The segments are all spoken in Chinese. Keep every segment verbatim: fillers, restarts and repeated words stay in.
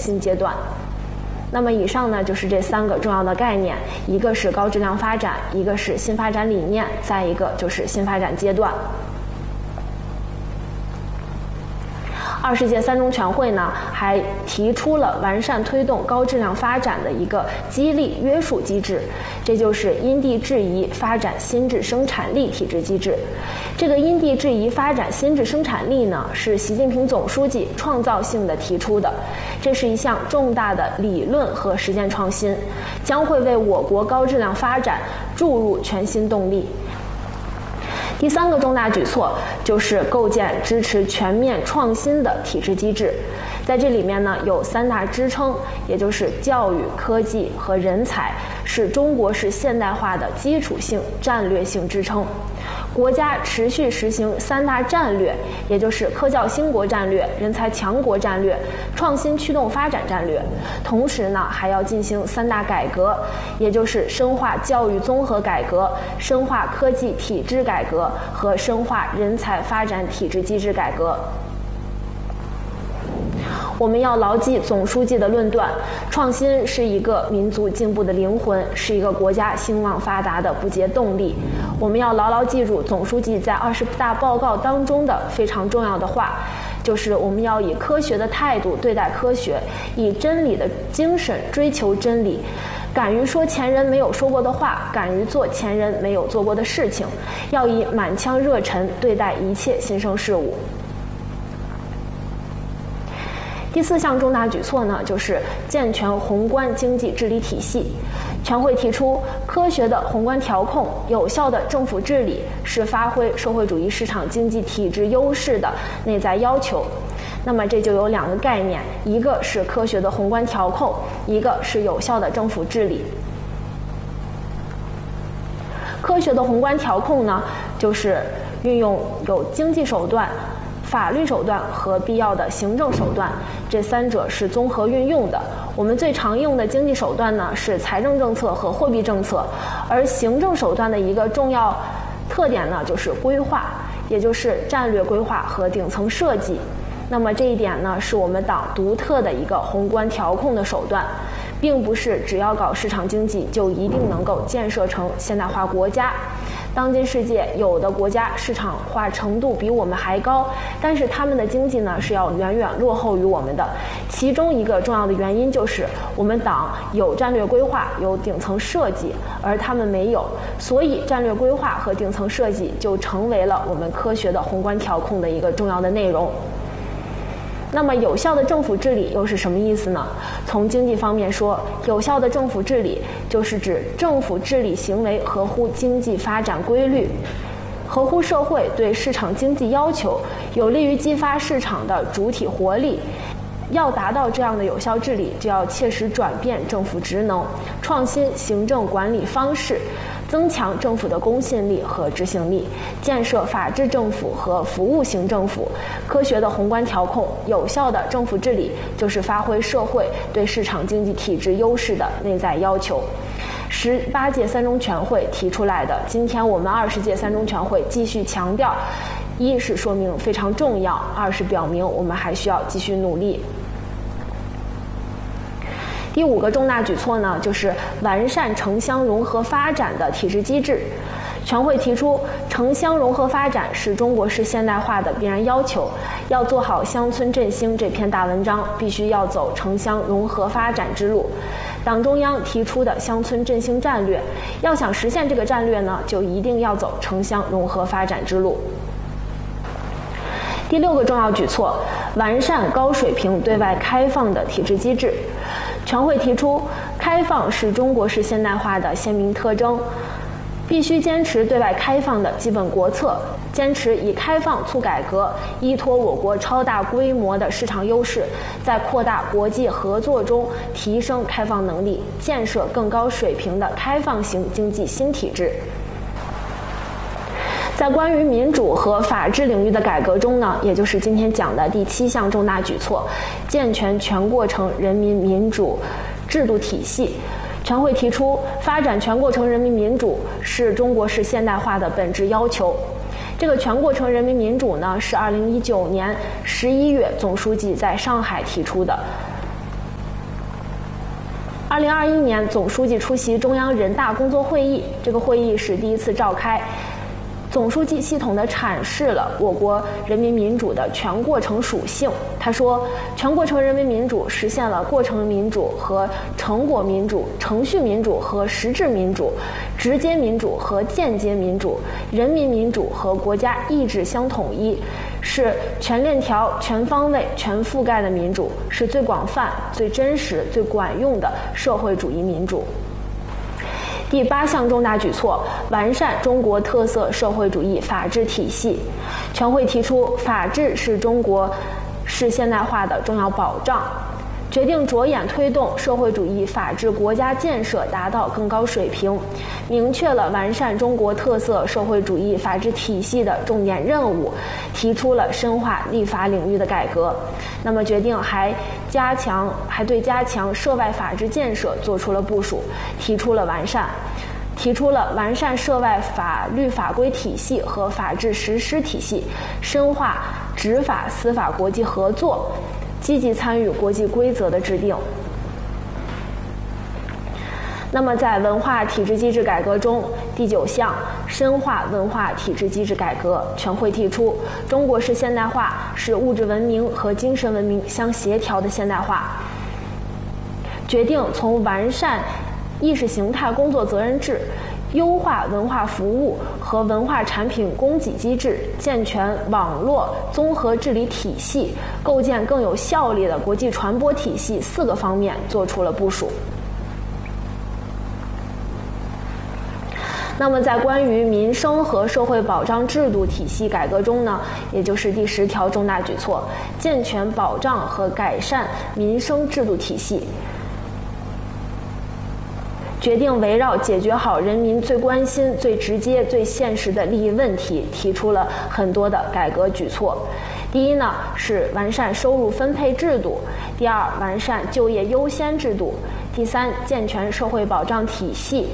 新阶段。那么以上呢就是这三个重要的概念，一个是高质量发展，一个是新发展理念，再一个就是新发展阶段。二十届三中全会呢，还提出了完善推动高质量发展的一个激励约束机制，这就是因地制宜发展新质生产力体制机制。这个因地制宜发展新质生产力呢，是习近平总书记创造性的提出的，这是一项重大的理论和实践创新，将会为我国高质量发展注入全新动力。第三个重大举措就是构建支持全面创新的体制机制，在这里面呢有三大支撑，也就是教育、科技和人才，是中国式现代化的基础性战略性支撑。国家持续实行三大战略，也就是科教兴国战略、人才强国战略、创新驱动发展战略。同时呢，还要进行三大改革，也就是深化教育综合改革、深化科技体制改革和深化人才发展体制机制改革。我们要牢记总书记的论断，创新是一个民族进步的灵魂，是一个国家兴旺发达的不竭动力。我们要牢牢记住总书记在二十大报告当中的非常重要的话，就是我们要以科学的态度对待科学，以真理的精神追求真理，敢于说前人没有说过的话，敢于做前人没有做过的事情，要以满腔热忱对待一切新生事物。第四项重大举措呢，就是健全宏观经济治理体系。全会提出，科学的宏观调控、有效的政府治理是发挥社会主义市场经济体制优势的内在要求。那么这就有两个概念，一个是科学的宏观调控，一个是有效的政府治理。科学的宏观调控呢，就是运用有经济手段、法律手段和必要的行政手段，这三者是综合运用的。我们最常用的经济手段呢是财政政策和货币政策，而行政手段的一个重要特点呢就是规划，也就是战略规划和顶层设计。那么这一点呢是我们党独特的一个宏观调控的手段，并不是只要搞市场经济就一定能够建设成现代化国家。当今世界有的国家市场化程度比我们还高，但是他们的经济呢是要远远落后于我们的。其中一个重要的原因就是我们党有战略规划，有顶层设计，而他们没有，所以战略规划和顶层设计就成为了我们科学的宏观调控的一个重要的内容。那么有效的政府治理又是什么意思呢？从经济方面说，有效的政府治理就是指政府治理行为合乎经济发展规律，合乎社会对市场经济要求，有利于激发市场的主体活力。要达到这样的有效治理，就要切实转变政府职能，创新行政管理方式，增强政府的公信力和执行力，建设法治政府和服务型政府。科学的宏观调控、有效的政府治理，就是发挥社会对市场经济体制优势的内在要求。十八届三中全会提出来的，今天我们二十届三中全会继续强调，一是说明非常重要，二是表明我们还需要继续努力。第五个重大举措呢，就是完善城乡融合发展的体制机制。全会提出，城乡融合发展是中国式现代化的必然要求，要做好乡村振兴这篇大文章，必须要走城乡融合发展之路。党中央提出的乡村振兴战略，要想实现这个战略呢，就一定要走城乡融合发展之路。第六个重要举措，完善高水平对外开放的体制机制。全会提出，开放是中国式现代化的鲜明特征，必须坚持对外开放的基本国策，坚持以开放促改革，依托我国超大规模的市场优势，在扩大国际合作中提升开放能力，建设更高水平的开放型经济新体制。在关于民主和法治领域的改革中呢，也就是今天讲的第七项重大举措，健全全过程人民民主制度体系。全会提出，发展全过程人民民主是中国式现代化的本质要求。这个全过程人民民主呢，是二零一九年十一月总书记在上海提出的。 二零二一年，总书记出席中央人大工作会议，这个会议是第一次召开。总书记系统地阐释了我国人民民主的全过程属性。他说，全过程人民民主实现了过程民主和成果民主、程序民主和实质民主、直接民主和间接民主、人民民主和国家意志相统一，是全链条、全方位、全覆盖的民主，是最广泛、最真实、最管用的社会主义民主。第八项重大举措，完善中国特色社会主义法治体系。全会提出，法治是中国式现代化的重要保障，决定着眼推动社会主义法治国家建设达到更高水平，明确了完善中国特色社会主义法治体系的重点任务，提出了深化立法领域的改革。那么决定还加强，还对加强涉外法治建设做出了部署，提出了完善，提出了完善涉外法律法规体系和法治实施体系，深化执法司法国际合作，积极参与国际规则的制定。那么在文化体制机制改革中，第九项深化文化体制机制改革，全会提出，中国式现代化是物质文明和精神文明相协调的现代化，决定从完善意识形态工作责任制、优化文化服务和文化产品供给机制、健全网络综合治理体系、构建更有效力的国际传播体系四个方面做出了部署。那么在关于民生和社会保障制度体系改革中呢，也就是第十条重大举措，健全保障和改善民生制度体系，决定围绕解决好人民最关心、最直接、最现实的利益问题，提出了很多的改革举措。第一呢，是完善收入分配制度；第二，完善就业优先制度；第三，健全社会保障体系；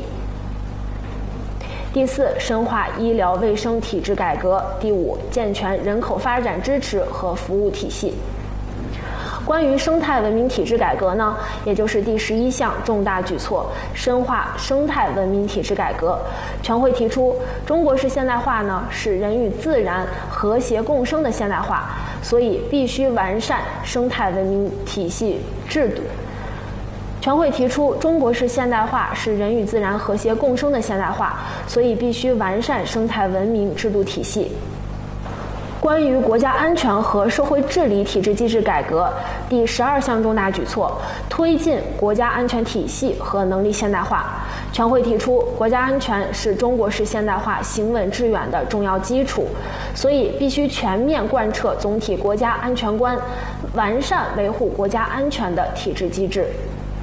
第四，深化医疗卫生体制改革；第五，健全人口发展支持和服务体系。关于生态文明体制改革呢，也就是第十一项重大举措，深化生态文明体制改革。全会提出，中国式现代化呢是人与自然和谐共生的现代化，所以必须完善生态文明体系制度。全会提出，中国式现代化是人与自然和谐共生的现代化，所以必须完善生态文明制度体系。关于国家安全和社会治理体制机制改革，第十二项重大举措，推进国家安全体系和能力现代化。全会提出，国家安全是中国式现代化行稳致远的重要基础，所以必须全面贯彻总体国家安全观，完善维护国家安全的体制机制。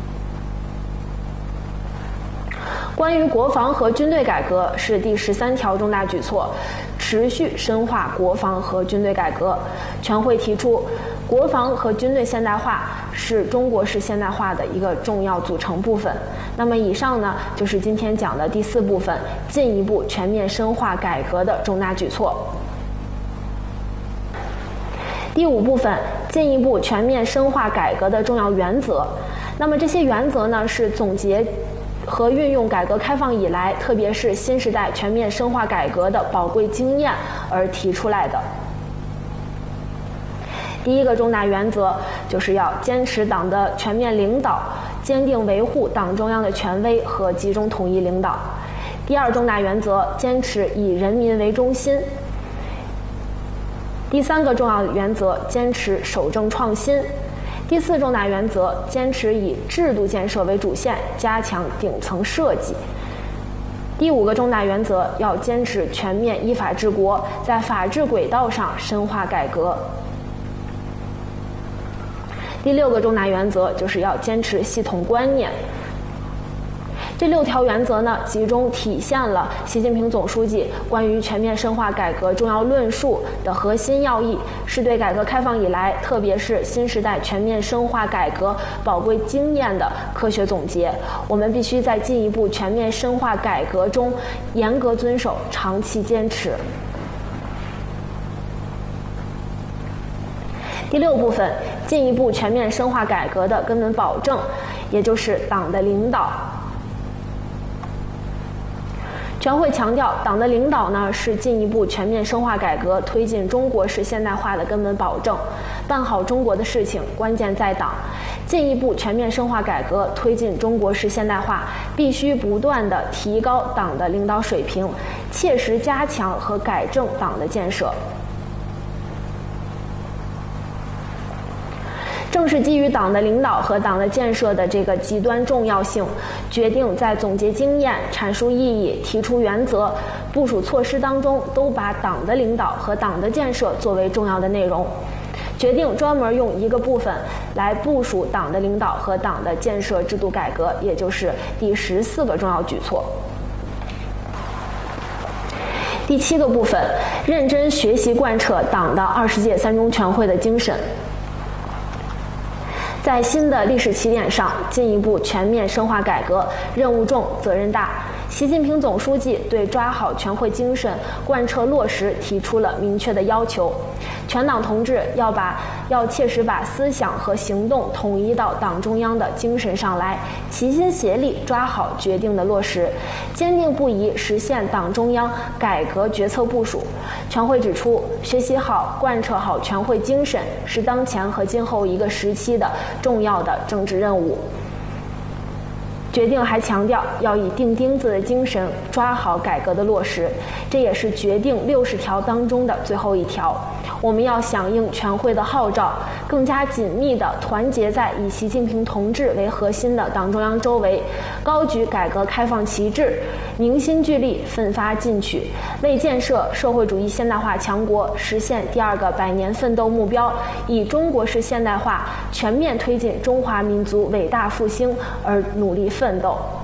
关于国防和军队改革是第十三条重大举措，持续深化国防和军队改革。全会提出，国防和军队现代化是中国式现代化的一个重要组成部分。那么以上呢，就是今天讲的第四部分，进一步全面深化改革的重大举措。第五部分，进一步全面深化改革的重要原则。那么这些原则呢，是总结和运用改革开放以来，特别是新时代全面深化改革的宝贵经验而提出来的。第一个重大原则就是要坚持党的全面领导，坚定维护党中央的权威和集中统一领导。第二重大原则，坚持以人民为中心。第三个重要原则，坚持守正创新。第四重大原则，坚持以制度建设为主线，加强顶层设计。第五个重大原则，要坚持全面依法治国，在法治轨道上深化改革。第六个重大原则，就是要坚持系统观念。这六条原则呢，集中体现了习近平总书记关于全面深化改革重要论述的核心要义，是对改革开放以来，特别是新时代全面深化改革宝贵经验的科学总结。我们必须在进一步全面深化改革中严格遵守，长期坚持。 第六部分，进一步全面深化改革的根本保证，也就是党的领导。全会强调，党的领导呢是进一步全面深化改革、推进中国式现代化的根本保证。办好中国的事情，关键在党。进一步全面深化改革、推进中国式现代化，必须不断地提高党的领导水平，切实加强和改正党的建设。正是基于党的领导和党的建设的这个极端重要性，决定在总结经验、阐述意义、提出原则、部署措施当中，都把党的领导和党的建设作为重要的内容。决定专门用一个部分来部署党的领导和党的建设制度改革，也就是第十四个重要举措。第七个部分，认真学习贯彻党的二十届三中全会的精神。在新的历史起点上，进一步全面深化改革，任务重，责任大。习近平总书记对抓好全会精神贯彻落实提出了明确的要求，全党同志要把要切实把思想和行动统一到党中央的精神上来，齐心协力抓好决定的落实，坚定不移实现党中央改革决策部署。全会指出，学习好、贯彻好全会精神是当前和今后一个时期的重要的政治任务。决定还强调，要以钉钉子的精神抓好改革的落实，这也是决定六十条当中的最后一条。我们要响应全会的号召，更加紧密地团结在以习近平同志为核心的党中央周围，高举改革开放旗帜，凝心聚力，奋发进取，为建设社会主义现代化强国，实现第二个百年奋斗目标，以中国式现代化全面推进中华民族伟大复兴而努力奋斗。